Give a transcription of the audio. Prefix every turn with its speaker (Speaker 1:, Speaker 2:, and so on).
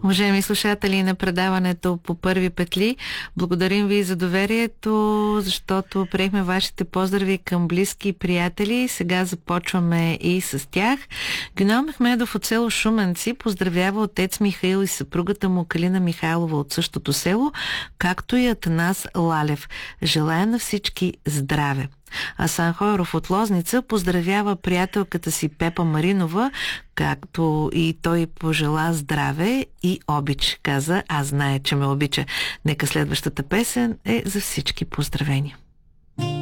Speaker 1: Уважаеми слушатели на предаването по първи петли, благодарим ви за доверието, защото приехме вашите поздрави към близки и приятели. Сега започваме и с тях. Гюнал Мехмедов от село Шуменци поздравява отец Михаил и съпругата му Калина Михайлова от същото село, както и Атанас Лалев. Желая на всички здраве. Асан Хойров от Лозница поздравява приятелката си Пепа Маринова, както и той пожела здраве и обич. Каза: аз зная, че ме обича. Нека следващата песен е за всички поздравения.